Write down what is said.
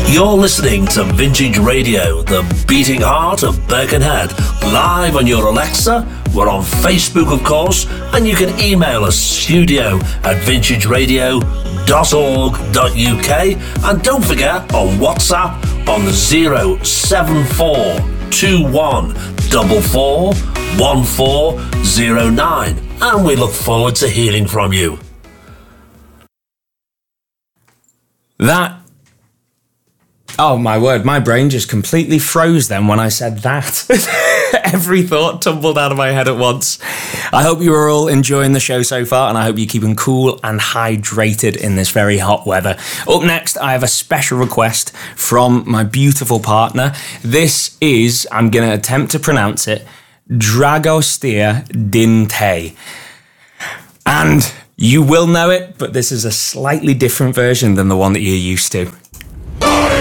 You're listening to Vintage Radio, the beating heart of Birkenhead, live on your Alexa. We're on Facebook, of course, and you can email us studio@vintageradio.org.uk, and don't forget on WhatsApp on 07421441409, and we look forward to hearing from you. Oh my word, my brain just completely froze then when I said that. Every thought tumbled out of my head at once. I hope you are all enjoying the show so far, and I hope you're keeping cool and hydrated in this very hot weather. Up next, I have a special request from my beautiful partner. This is, I'm going to attempt to pronounce it, Dragostea din Te. And you will know it, but this is a slightly different version than the one that you're used to.